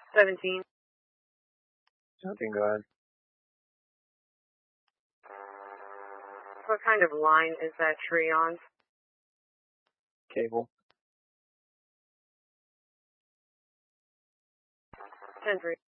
17. 17, go ahead. What kind of line is that tree on? Cable. 10-3.